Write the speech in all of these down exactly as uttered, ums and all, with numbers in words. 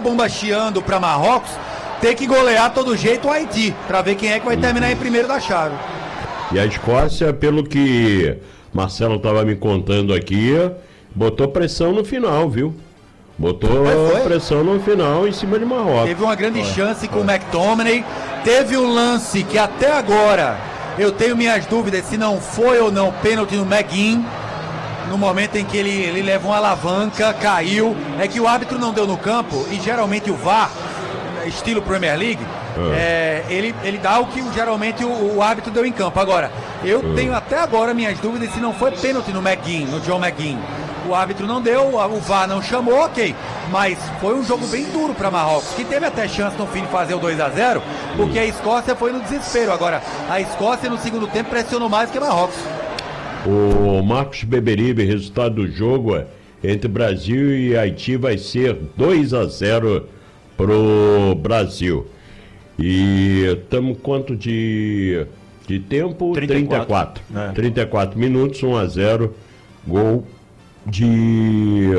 bomba chiando para Marrocos, ter que golear todo jeito o Haiti, para ver quem é que vai terminar em primeiro da chave. E a Escócia, pelo que Marcelo estava me contando aqui, botou pressão no final, viu? Botou Foi? pressão no final em cima de Marrocos. Teve uma grande Foi. chance com o McTominay. Teve um lance que até agora eu tenho minhas dúvidas se não foi ou não pênalti no McGinn. No momento em que ele, ele leva uma alavanca, caiu. É que o árbitro não deu no campo e geralmente o V A R, estilo Premier League, Ah. é, ele, ele dá o que geralmente o, o árbitro deu em campo. Agora, eu Ah. tenho até agora minhas dúvidas se não foi pênalti no McGinn, no John McGinn. O árbitro não deu, o V A R não chamou, ok. Mas foi um jogo bem duro para Marrocos, que teve até chance no fim de fazer o dois a zero, porque a Escócia foi no desespero. Agora, a Escócia no segundo tempo pressionou mais que Marrocos. O Marcos Beberibe, resultado do jogo entre Brasil e Haiti vai ser dois a zero pro Brasil. E estamos quanto de, de tempo? trinta e quatro. trinta e quatro. É. trinta e quatro minutos, um a zero. Gol de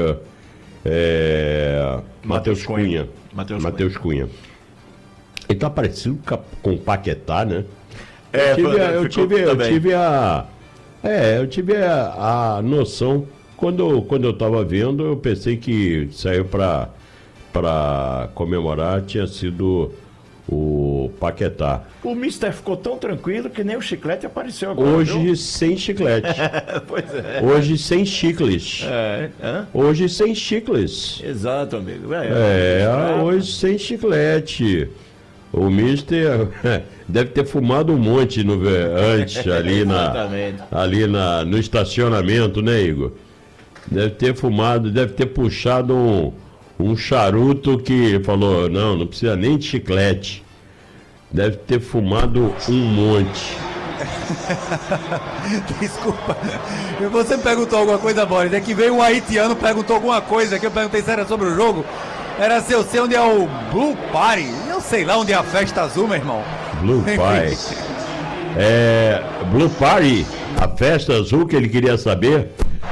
é, Matheus Cunha. Matheus Matheus Cunha. Ele tá parecido com o Paquetá, né? É, eu tive, foi- a- eu, ficou tive, eu também. tive a. É, eu tive a, a noção. Quando, quando eu tava vendo, eu pensei que saiu pra, pra comemorar, tinha sido o Paquetá. O Mister ficou tão tranquilo que nem o chiclete apareceu agora. Hoje viu? sem chiclete. Pois é. Hoje sem chicles. É, hã? Hoje sem chicles. Exato, amigo. É, é. hoje sem chiclete. O Mister deve ter fumado um monte no, antes, ali, na, Exatamente. ali na, no estacionamento, né, Igor? Deve ter fumado, deve ter puxado um, um charuto que falou, não, não precisa nem de chiclete. Deve ter fumado um monte. Desculpa. Você perguntou alguma coisa, Boris? É que veio um haitiano, perguntou alguma coisa que eu perguntei se era sobre o jogo. Era se eu sei onde é o Blue Party. Eu sei lá onde é a festa azul, meu irmão. Blue Enfim. Party. É, Blue Party, a festa azul que ele queria saber.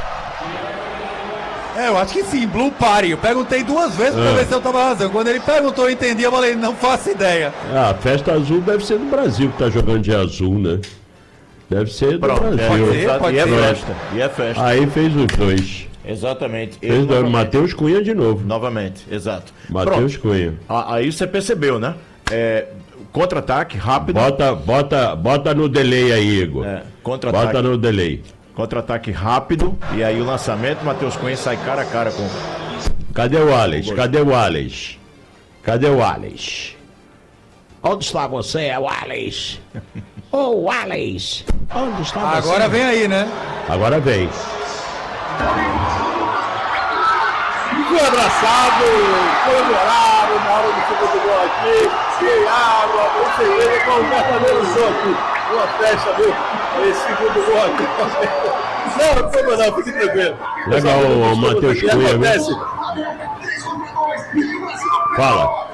É, eu acho que sim, Blue Party. Eu perguntei duas vezes pra Ah. ver se eu tava razão. Quando ele perguntou, eu entendi, eu falei, não faço ideia. Ah, a festa azul deve ser do Brasil que tá jogando de azul, né? Deve ser do Pronto, Brasil. pode ser. Exato, e é Pronto. festa. E é festa. Aí fez os dois. Exatamente. Fez Ele dois. novamente. Matheus Cunha de novo. Novamente, exato. Matheus Pronto. Cunha. A- Aí você percebeu, né? É, contra-ataque rápido. Bota, bota, bota no delay aí, Igor. É, contra-ataque. Bota no delay. Contra-ataque rápido. E aí o lançamento, Matheus Cunha sai cara a cara com. Cadê o Alex? Cadê o Alex? Cadê o Alex? Onde está você, o Alex? Ô, oh, Alex! Onde está você? Agora vem aí, né? Agora vem. Foi abraçado, comemorado na hora do segundo gol aqui, sem água, com cerveja, com um verdadeiro jogo. Uma festa, viu? Esse segundo gol aqui. Não, como não, fique tranquilo. Legal, o Matheus que Cunha, viu? acontece? Fala.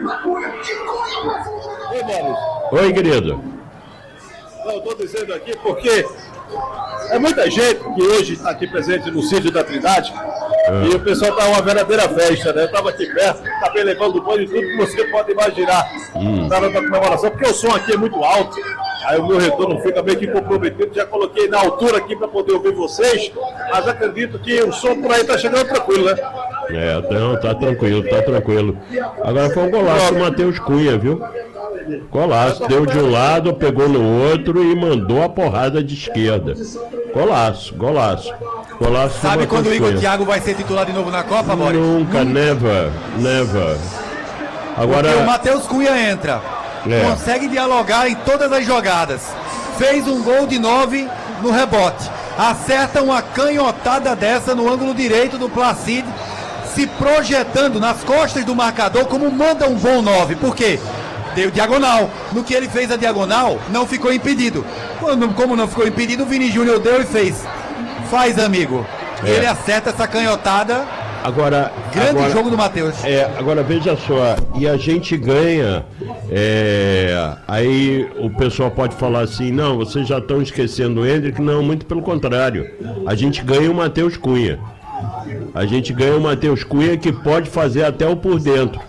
Ô, Boris, Oi, querido. não, estou dizendo aqui porque é muita gente que hoje está aqui presente no sítio da Trindade e o pessoal está uma verdadeira festa, né? Eu estava aqui perto, acabei levando o banho e tudo que você pode imaginar na hora da comemoração, porque o som aqui é muito alto, aí o meu retorno fica meio que comprometido, já coloquei na altura aqui para poder ouvir vocês, mas acredito que o som por aí está chegando tranquilo, né? É, não, tá tranquilo, tá tranquilo. Agora foi um golaço do Matheus Cunha, viu? Golaço, deu de um lado, pegou no outro e mandou a porrada de esquerda. Golaço, golaço. Golaço do Sabe quando o Matheus Igor Cunha. Thiago vai ser titular de novo na Copa, Boris? Nunca, never, never. Agora, Porque o Matheus Cunha entra, É. consegue dialogar em todas as jogadas, fez um gol de nove no rebote, acerta uma canhotada dessa no ângulo direito do Placide, se projetando nas costas do marcador como manda um bom nove. Por quê? Deu diagonal. No que ele fez a diagonal, não ficou impedido. Quando, como não ficou impedido, o Vini Júnior deu e fez. Faz, amigo. É. Ele acerta essa canhotada. agora, Grande agora, jogo do Matheus. É, agora veja só, e a gente ganha, é, aí o pessoal pode falar assim, não, vocês já estão esquecendo o Hendrick, não, muito pelo contrário, a gente ganha o Matheus Cunha, a gente ganha o Matheus Cunha que pode fazer até o por dentro,